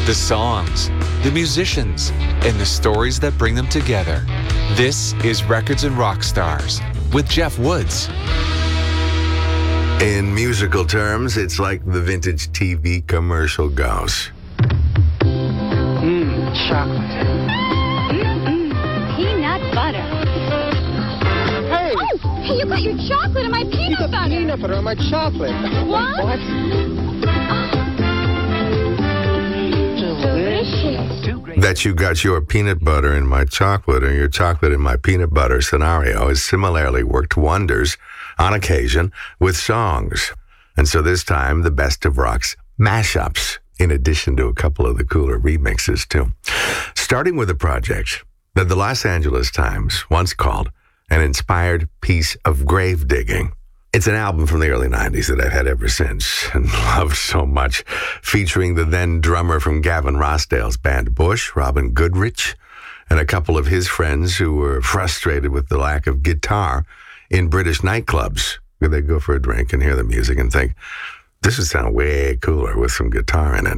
The songs, the musicians, and the stories that bring them together. This is Records and Rock Stars with Jeff Woods. In musical terms, it's like the vintage TV commercial goes. Chocolate. Peanut butter. Hey! Oh, hey, you got your chocolate and my peanut butter. Peanut butter on my chocolate. What? What? Delicious. That you got your peanut butter in my chocolate or your chocolate in my peanut butter scenario has similarly worked wonders on occasion with songs. And so this time, the Best of Rock's mashups, in addition to a couple of the cooler remixes too. Starting with a project that the Los Angeles Times once called an inspired piece of grave digging. It's an album from the early 90s that I've had ever since and loved so much, featuring the then drummer from Gavin Rossdale's band Bush, Robin Goodrich, and a couple of his friends who were frustrated with the lack of guitar in British nightclubs, where they'd go for a drink and hear the music and think, this would sound way cooler with some guitar in it.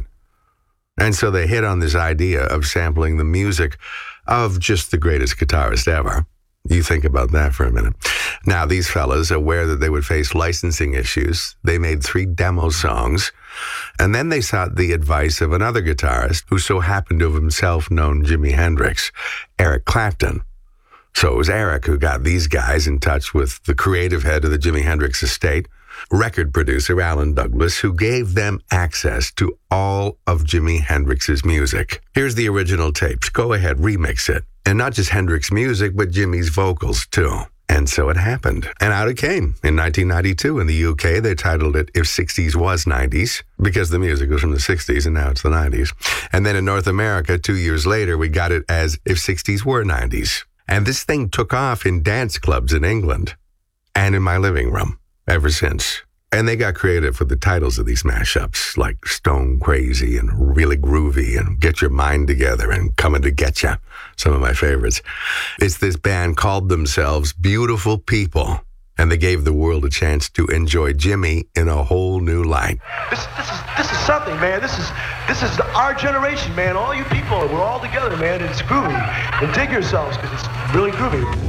And so they hit on this idea of sampling the music of just the greatest guitarist ever. You think about that for a minute. Now, these fellas, aware that they would face licensing issues, they made 3 demo songs, and then they sought the advice of another guitarist who so happened to have himself known Jimi Hendrix, Eric Clapton. So it was Eric who got these guys in touch with the creative head of the Jimi Hendrix estate, record producer Alan Douglas, who gave them access to all of Jimi Hendrix's music. Here's the original tapes. Go ahead, remix it. And not just Hendrix music, but Jimi's vocals too. And so it happened. And out it came in 1992 in the UK. They titled it If 60s Was 90s, because the music was from the 60s and now it's the 90s. And then in North America, 2 years later, we got it as If 60s Were 90s. And this thing took off in dance clubs in England and in my living room ever since. And they got creative with the titles of these mashups, like Stone Crazy and Really Groovy and Get Your Mind Together and Coming to Get Ya, some of my favorites. It's this band called themselves Beautiful People, and they gave the world a chance to enjoy Jimi in a whole new light. This is something, man. This is our generation, man. All you people, we're all together, man. It's groovy. And dig yourselves, because it's really groovy.